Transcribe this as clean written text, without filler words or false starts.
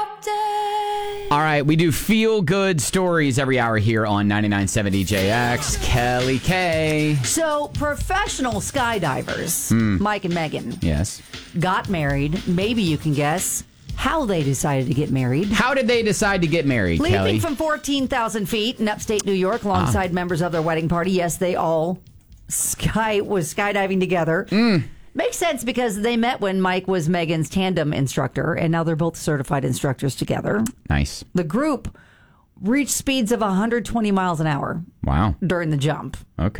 All right, we do feel-good stories every hour here on 99.7 DJX. Kelly K. So, professional skydivers, Mike and Megan, Yes. got married. Maybe you can guess how they decided to get married. How did they decide to get married, Leaping Kelly? from 14,000 feet in upstate New York alongside members of their wedding party. Yes, they all was skydiving together. Makes sense because they met when Mike was Megan's tandem instructor, and now they're both certified instructors together. Nice. The group reached speeds of 120 miles an hour Wow. during the jump. Okay.